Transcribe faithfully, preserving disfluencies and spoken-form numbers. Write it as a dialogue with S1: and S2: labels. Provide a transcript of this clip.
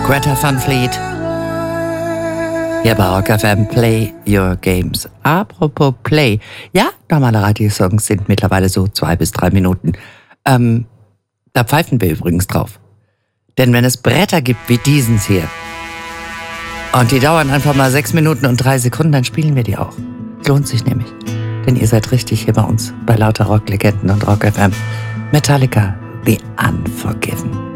S1: Greta Van Fleet. Hier bei Rock F M, Play Your Games. Apropos Play. Ja, normale Radiosongs sind mittlerweile so zwei bis drei Minuten. Ähm, da pfeifen wir übrigens drauf. Denn wenn es Bretter gibt wie diesen hier und die dauern einfach mal sechs Minuten und drei Sekunden, dann spielen wir die auch. Lohnt sich nämlich. Denn ihr seid richtig hier bei uns, bei lauter Rocklegenden und Rock F M. Metallica, The Unforgiven.